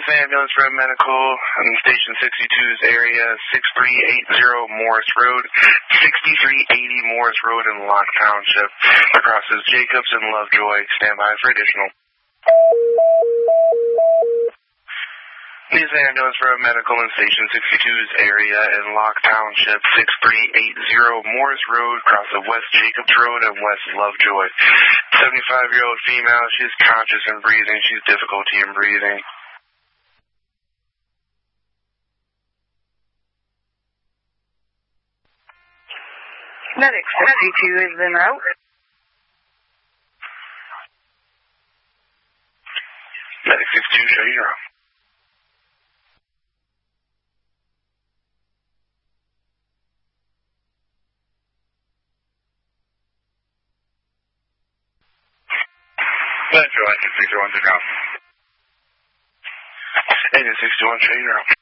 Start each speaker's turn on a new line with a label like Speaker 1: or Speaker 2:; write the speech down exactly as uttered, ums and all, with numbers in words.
Speaker 1: Needs ambulance for a medical on Station sixty-two's area, six three eight zero Morris Road, sixty-three eighty Morris Road in Locke Township. Crosses Jacobs and Lovejoy. Stand by for additional. Needs ambulance for a medical in Station sixty-two's area in Locke Township, six three eight zero Morris Road, across of West Jacobs Road and West Lovejoy. seventy-five-year-old female, she's conscious and breathing. She's difficulty in breathing.
Speaker 2: Medic sixty-two is en route.
Speaker 1: Medic sixty-two, show you route. Metro, engine sixty-one, to ground. Engine sixty-one, show you route.